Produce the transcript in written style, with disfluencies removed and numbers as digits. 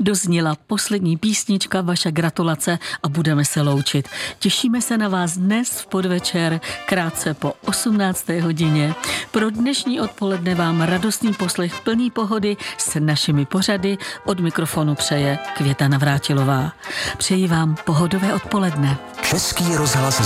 Dozněla poslední písnička, vaše gratulace a budeme se loučit. Těšíme se na vás dnes v podvečer, krátce po 18. hodině. Pro dnešní odpoledne vám radostný poslech plný pohody s našimi pořady. Od mikrofonu přeje Květa Navrátilová. Přeji vám pohodové odpoledne. Český rozhlas